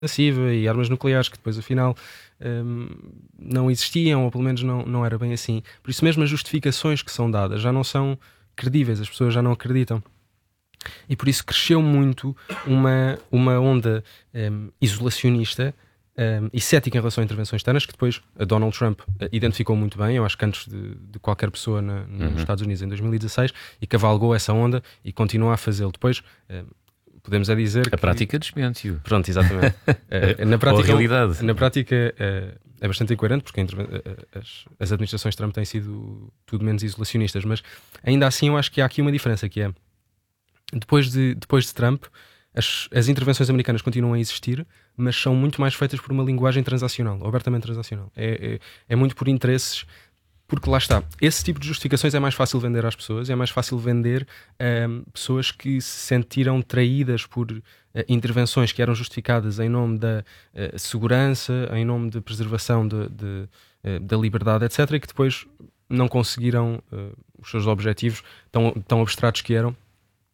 ofensiva e armas nucleares, que depois afinal não existiam, ou pelo menos não era bem assim. Por isso mesmo as justificações que são dadas já não são credíveis, as pessoas já não acreditam. E por isso cresceu muito uma onda isolacionista e cética em relação a intervenções externas, que depois a Donald Trump identificou muito bem, eu acho que antes de qualquer pessoa nos Estados Unidos em 2016, e cavalgou essa onda e continua a fazê-lo. Depois podemos dizer que... A prática desmente-o. Pronto, exatamente. Na prática, a realidade. Na prática é bastante incoerente, porque as administrações de Trump têm sido tudo menos isolacionistas, mas ainda assim eu acho que há aqui uma diferença, que é depois de Trump, as intervenções americanas continuam a existir, mas são muito mais feitas por uma linguagem transacional, abertamente transacional. É muito por interesses, porque lá está, esse tipo de justificações é mais fácil vender às pessoas, é mais fácil vender pessoas que se sentiram traídas por intervenções que eram justificadas em nome da segurança, em nome de preservação da liberdade, etc., e que depois não conseguiram os seus objetivos tão abstratos que eram.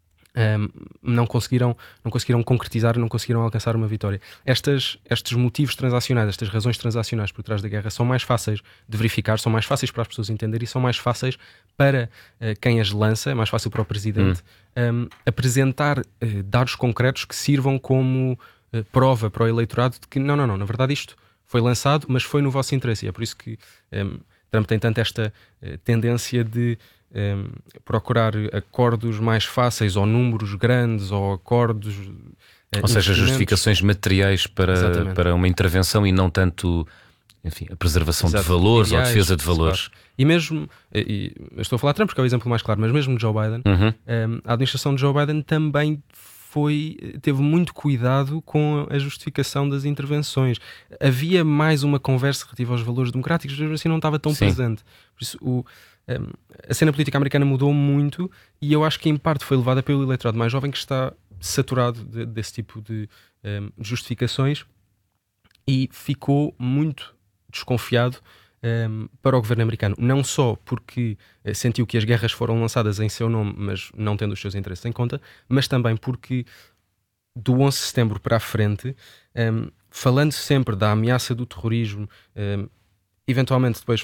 Não conseguiram concretizar, não conseguiram alcançar uma vitória. Estes motivos transacionais, estas razões transacionais por trás da guerra são mais fáceis de verificar, são mais fáceis para as pessoas entenderem e são mais fáceis para quem as lança, é mais fácil para o presidente apresentar dados concretos que sirvam como prova para o eleitorado de que não, na verdade isto foi lançado, mas foi no vosso interesse. E é por isso que Trump tem tanto esta tendência de procurar acordos mais fáceis, ou números grandes, ou acordos, ou seja, justificações materiais para uma intervenção e não tanto, enfim, a preservação de valores, ideais, ou a defesa de valores. Claro. E mesmo, eu estou a falar de Trump porque é o exemplo mais claro, mas mesmo Joe Biden, a administração de Joe Biden também teve muito cuidado com a justificação das intervenções. Havia mais uma conversa relativa aos valores democráticos, mas assim não estava tão presente. Por isso a cena política americana mudou muito, e eu acho que em parte foi levada pelo eleitorado mais jovem, que está saturado desse tipo de justificações, e ficou muito desconfiado para o governo americano, não só porque sentiu que as guerras foram lançadas em seu nome, mas não tendo os seus interesses em conta, mas também porque do 11 de setembro para a frente, falando sempre da ameaça do terrorismo, eventualmente depois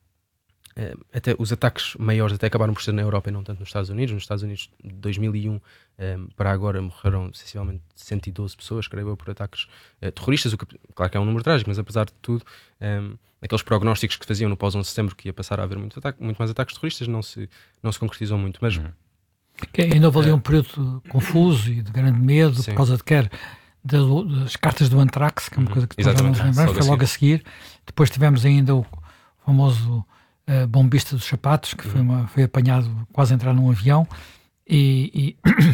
até os ataques maiores até acabaram por ser na Europa e não tanto nos Estados Unidos. Nos Estados Unidos, de 2001 para agora, morreram sensivelmente 112 pessoas, creio eu, por ataques terroristas, o que, claro que é um número trágico, mas apesar de tudo, aqueles prognósticos que faziam no pós-11 de setembro que ia passar a haver muito mais ataques terroristas não se concretizou muito. Mas que ainda houve ali um período confuso e de grande medo, por causa das cartas do Anthrax, que é uma coisa que nós vamos lembrar, foi logo a seguir. Depois tivemos ainda o famoso bombista dos sapatos, que foi apanhado quase a entrar num avião, e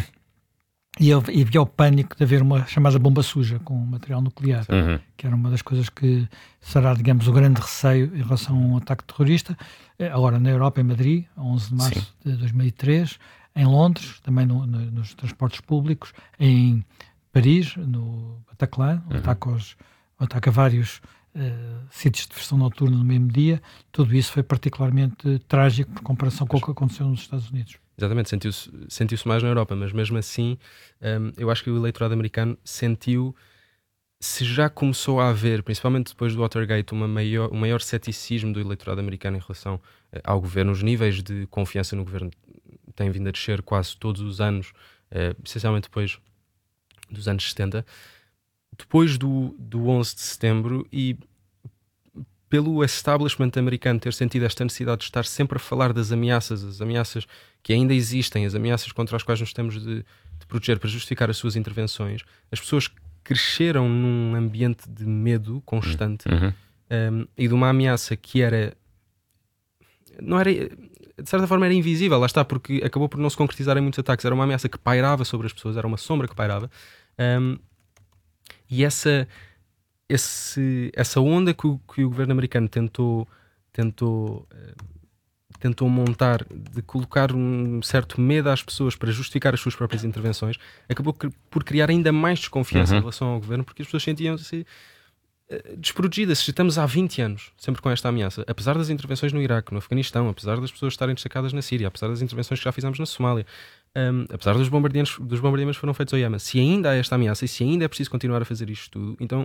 havia o pânico de haver uma chamada bomba suja com material nuclear, que era uma das coisas que será, digamos, o grande receio em relação a um ataque terrorista. Agora na Europa, em Madrid, 11 de março de 2003, em Londres, também nos transportes públicos, em Paris, no Bataclan, o ataque a vários sítios de diversão noturna no mesmo dia. Tudo isso foi particularmente trágico por comparação com o que aconteceu nos Estados Unidos. Exatamente, sentiu-se mais na Europa, mas mesmo assim eu acho que o eleitorado americano sentiu, se já começou a haver, principalmente depois do Watergate, um maior ceticismo do eleitorado americano em relação ao governo. Os níveis de confiança no governo têm vindo a descer quase todos os anos, essencialmente depois dos anos 70. Depois do 11 de setembro, e pelo establishment americano ter sentido esta necessidade de estar sempre a falar das ameaças, as ameaças que ainda existem, as ameaças contra as quais nos temos de proteger para justificar as suas intervenções, as pessoas cresceram num ambiente de medo constante e de uma ameaça que não era, de certa forma era invisível, lá está, porque acabou por não se concretizar em muitos ataques. Era uma ameaça que pairava sobre as pessoas, era uma sombra que pairava. E essa onda que o governo americano tentou montar, de colocar um certo medo às pessoas para justificar as suas próprias intervenções, acabou por criar ainda mais desconfiança em relação ao governo, porque as pessoas sentiam-se desprotegidas. Estamos há 20 anos sempre com esta ameaça, apesar das intervenções no Iraque, no Afeganistão, apesar das pessoas estarem destacadas na Síria, apesar das intervenções que já fizemos na Somália. apesar dos bombardeamentos foram feitos ao Iémen, se ainda há esta ameaça e se ainda é preciso continuar a fazer isto tudo, então